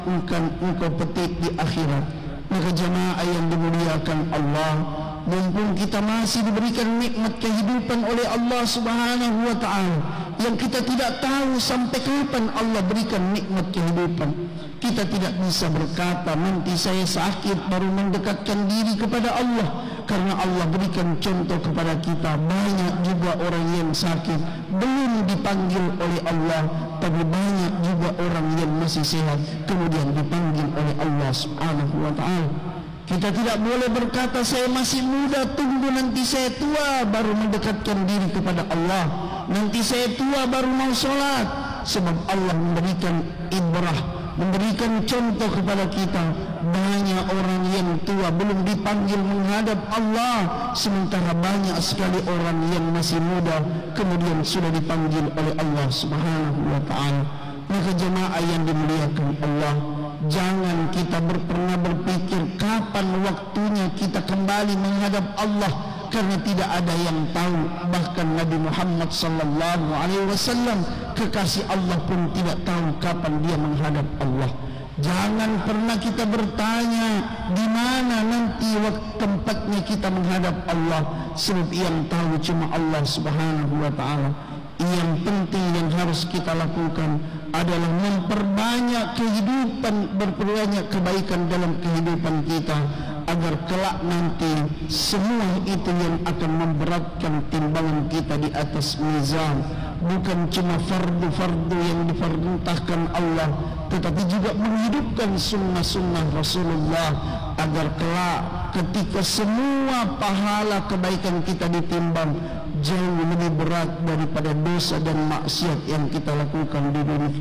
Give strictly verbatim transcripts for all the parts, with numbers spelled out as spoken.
akan engkau petik di akhirat. Maka jemaah yang dimuliakan Allah, mumpung kita masih diberikan nikmat kehidupan oleh Allah Subhanahu wa ta'ala, yang kita tidak tahu sampai kapan Allah berikan nikmat kehidupan, kita tidak bisa berkata nanti saya sakit baru mendekatkan diri kepada Allah. Karena Allah berikan contoh kepada kita, banyak juga orang yang sakit belum dipanggil oleh Allah, tapi banyak juga orang yang masih sehat kemudian dipanggil oleh Allah Subhanahu wa ta'ala. Kita tidak boleh berkata saya masih muda, tunggu nanti saya tua baru mendekatkan diri kepada Allah, nanti saya tua baru mau sholat. Sebab Allah memberikan ibrah, memberikan contoh kepada kita, banyak orang yang tua belum dipanggil menghadap Allah, sementara banyak sekali orang yang masih muda kemudian sudah dipanggil oleh Allah Subhanahu wa ta'ala. Maka jemaah yang dimuliakan Allah, jangan kita ber, pernah berpikir kapan waktunya kita kembali menghadap Allah, karena tidak ada yang tahu. Bahkan Nabi Muhammad sallallahu alaihi wasallam, kekasih Allah pun tidak tahu kapan dia menghadap Allah. Jangan pernah kita bertanya di mana nanti waktu tempatnya kita menghadap Allah, sebab yang tahu cuma Allah Subhanahu wa ta'ala. Yang penting yang harus kita lakukan adalah memperbanyak kehidupan, berperbanyak kebaikan dalam kehidupan kita, agar kelak nanti semua itu yang akan memberatkan timbangan kita di atas mizan. Bukan cuma fardu-fardu yang diperintahkan Allah, tetapi juga menghidupkan sunnah-sunnah Rasulullah, agar kelak ketika semua pahala kebaikan kita ditimbang, jauh lebih berat daripada dosa dan maksiat yang kita lakukan di dunia.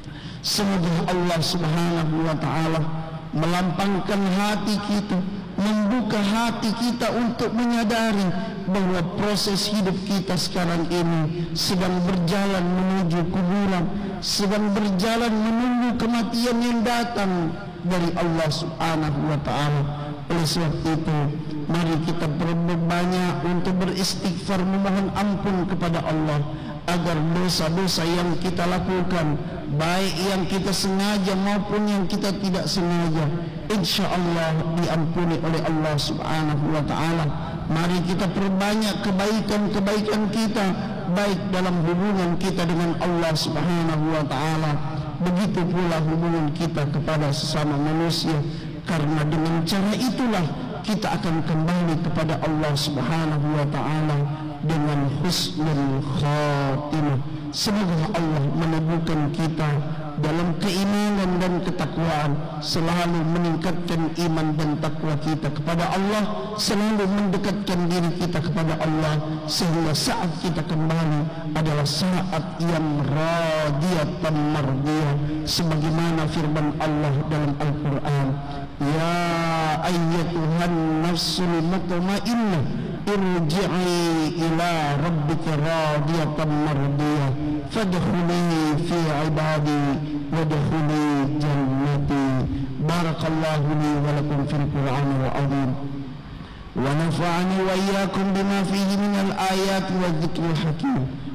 Semoga Allah Subhanahu wa ta'ala melampangkan hati kita, membuka hati kita untuk menyadari bahwa proses hidup kita sekarang ini sedang berjalan menuju kuburan, sedang berjalan menunggu kematian yang datang dari Allah Subhanahu wa ta'ala. Oleh sebab itu, mari kita berbanyak untuk beristighfar, memohon ampun kepada Allah, agar dosa-dosa yang kita lakukan, baik yang kita sengaja maupun yang kita tidak sengaja, insya Allah diampuni oleh Allah Subhanahu wa ta'ala. Mari kita perbanyak kebaikan-kebaikan kita, baik dalam hubungan kita dengan Allah Subhanahu wa ta'ala, begitu pula hubungan kita kepada sesama manusia. Karena dengan cara itulah kita akan kembali kepada Allah Subhanahu wa ta'ala dengan husnul khatimah. Semoga Allah meneguhkan kita dalam keimanan dan ketakwaan, selalu meningkatkan iman dan takwa kita kepada Allah, selalu mendekatkan diri kita kepada Allah, sehingga saat kita kembali adalah saat yang radiyatan mardiyah, sebagaimana firman Allah dalam Al-Quran, ya ayyatuhan nafsul mutmainnah irji'i ila rabbika radiyatan mardiyah fadkhuli fi ibadi wadkhuli jannati. Barakallahu li wa lakum fil Qur'anil azim wa nafa'ani wa iyyakum bima fihi minal ayati wadh-dhikril hakim.